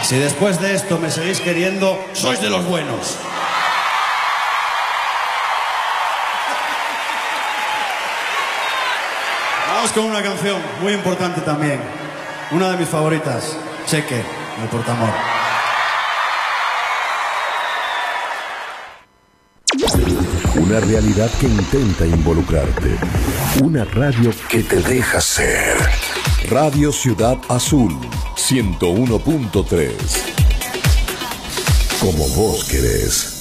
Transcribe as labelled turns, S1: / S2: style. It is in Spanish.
S1: Si después de esto me seguís queriendo, sois de los buenos. Vamos con una canción muy importante también. Una de mis favoritas, Cheque, el Portamor.
S2: Una realidad que intenta involucrarte. Una radio que te deja ser. Radio Ciudad Azul 101.3. Como vos querés.